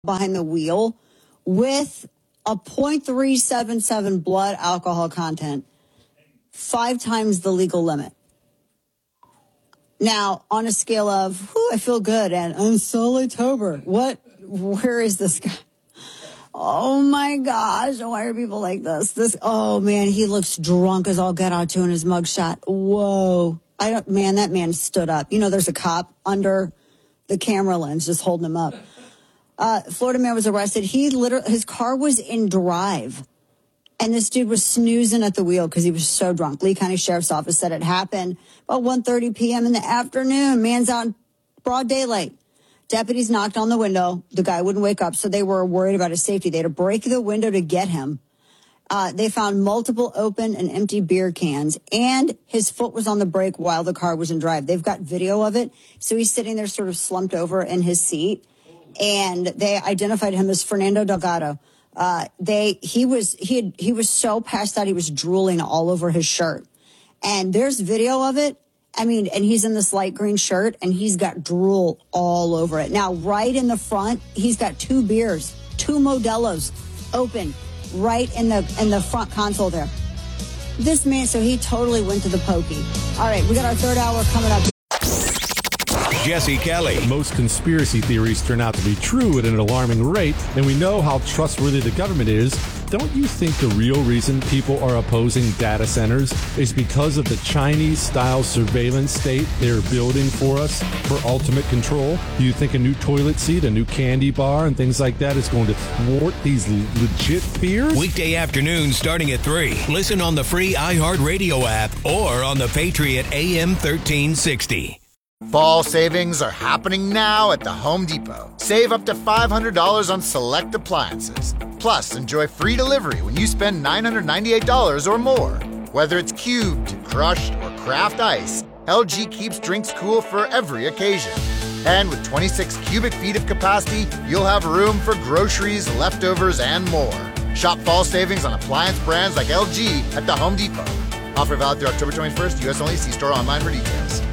behind the wheel with a 0.377 blood alcohol content, 5 times the legal limit. Now, on a scale of, I feel good, and I'm so October. Where is this guy? Oh my gosh, why are people like this? Oh man, he looks drunk as all get out too in his mugshot. Whoa. That man stood up. There's a cop under the camera lens just holding him up. Florida man was arrested. His car was in drive. And this dude was snoozing at the wheel because he was so drunk. Lee County Sheriff's Office said it happened about 1:30 p.m. in the afternoon. Man's out in broad daylight. Deputies knocked on the window. The guy wouldn't wake up, so they were worried about his safety. They had to break the window to get him. They found multiple open and empty beer cans, and his foot was on the brake while the car was in drive. They've got video of it. So he's sitting there sort of slumped over in his seat, and they identified him as Fernando Delgado. He was so passed out he was drooling all over his shirt. And there's video of it. And he's in this light green shirt and he's got drool all over it. Now, right in the front, he's got 2 beers, 2 Modelo's open right in the front console there. This man, so he totally went to the pokey. All right, we got our third hour coming up. Jesse Kelly. Most conspiracy theories turn out to be true at an alarming rate, and we know how trustworthy the government is. Don't you think the real reason people are opposing data centers is because of the Chinese-style surveillance state they're building for us for ultimate control? Do you think a new toilet seat, a new candy bar, and things like that is going to thwart these legit fears? Weekday afternoon starting at 3. Listen on the free iHeartRadio app or on the Patriot AM 1360. Fall savings are happening now at the Home Depot. Save up to $500 on select appliances. Plus, enjoy free delivery when you spend $998 or more. Whether it's cubed, crushed, or craft ice, LG keeps drinks cool for every occasion. And with 26 cubic feet of capacity, you'll have room for groceries, leftovers, and more. Shop fall savings on appliance brands like LG at the Home Depot. Offer valid through October 21st. U.S. only. See store online for details.